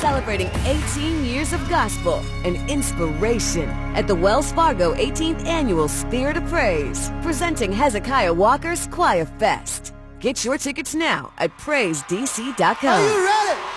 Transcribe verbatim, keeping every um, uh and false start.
celebrating eighteen years of gospel and inspiration at the Wells Fargo eighteenth Annual Spirit of Praise, presenting Hezekiah Walker's Choir Fest. Get your tickets now at praise d c dot com. Are you ready?